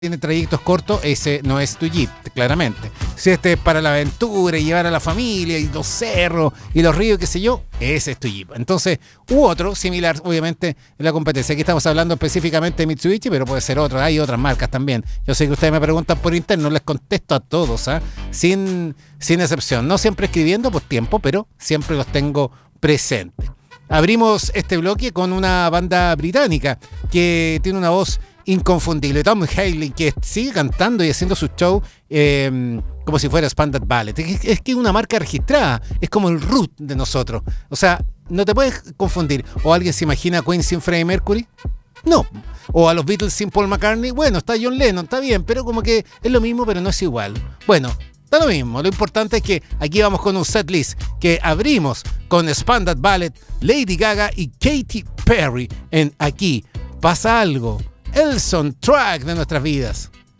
tiene trayectos cortos, ese no es tu Jeep, claramente. Si este es para la aventura y llevar a la familia y los cerros y los ríos, qué sé yo, ese es tu Jeep. Entonces, otro similar, obviamente, en la competencia. Aquí estamos hablando específicamente de Mitsubishi, pero puede ser otro. Hay otras marcas también. Yo sé que ustedes me preguntan por interno, les contesto a todos, sin excepción. No siempre escribiendo por tiempo, pero siempre los tengo presentes. Abrimos este bloque con una banda británica que tiene una voz inconfundible, Tom Haley, que sigue cantando y haciendo su show como si fuera Spandau Ballet. Es que es una marca registrada, es como el root de nosotros. O sea, no te puedes confundir. ¿O alguien se imagina a Queen sin Freddie Mercury? No. ¿O a los Beatles sin Paul McCartney? Bueno, está John Lennon, está bien, pero como que es lo mismo, pero no es igual. Bueno, da lo mismo. Lo importante es que aquí vamos con un setlist que abrimos con Spandau Ballet, Lady Gaga y Katy Perry en Aquí Pasa Algo, el soundtrack de nuestras vidas.